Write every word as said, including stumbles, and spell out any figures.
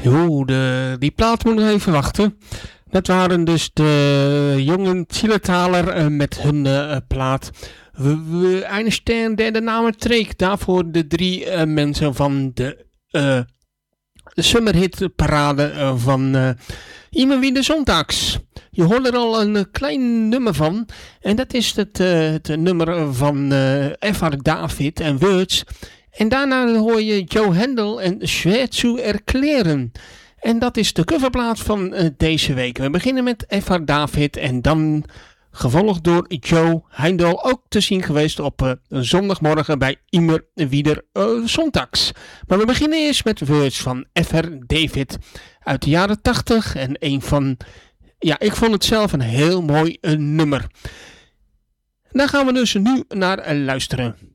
Jo, de, die plaat moet nog even wachten. Dat waren dus de jongen Zielertaler uh, met hun uh, plaat. We, we eindigen derde namen Treek. Daarvoor de drie uh, mensen van de, uh, de Summerhit parade uh, van uh, Iemand wie de Zondags. Je hoort er al een uh, klein nummer van. En dat is het, uh, het nummer van uh, F R David en Words. En daarna hoor je Joe Hendel en Schwer zu erklären. En dat is de coverplaat van uh, deze week. We beginnen met F R David en dan gevolgd door Joe Hendel. Ook te zien geweest op uh, zondagmorgen bij Immer wieder uh, Zondags. Maar we beginnen eerst met Words van F R David uit de jaren tachtig. En een van, ja, ik vond het zelf een heel mooi uh, nummer. Daar gaan we dus nu naar uh, luisteren.